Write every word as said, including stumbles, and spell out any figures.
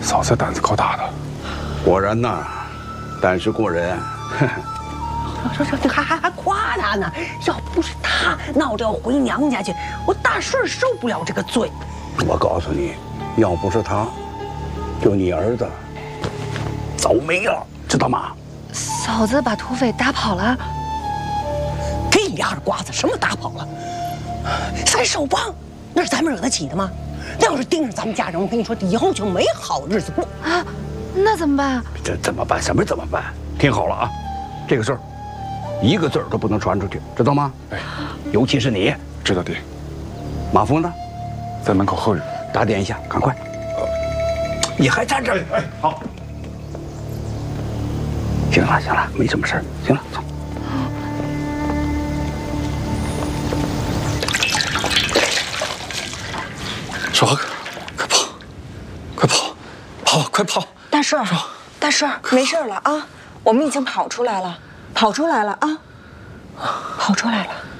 嫂子胆子够大的， 果然呐，胆识过人。 这这这还还还夸他呢！要不是他闹着要回娘家去，我大顺受不了这个罪。 我告诉你，要不是他，就你儿子早没了，知道吗？ 嫂子把土匪打跑了。 这丫的瓜子，什么打跑了？三少帮，那是咱们惹得起的吗？那要是盯上咱们家人，我跟你说，以后就没好日子过啊！那怎么办？ 这怎么办？什么怎么办？听好了啊，这个事儿，一个字儿都不能传出去，知道吗？ 哎， 尤其是你。 知道爹。 马夫呢？ 在门口候着。 打点一下，赶快。你还站这儿？ 哎，好。 行了行了，没什么事儿。行了，走。 少华哥，快跑，快跑，跑，快跑！ 大顺，大顺，没事了啊，我们已经跑出来了，跑出来了啊，跑出来了。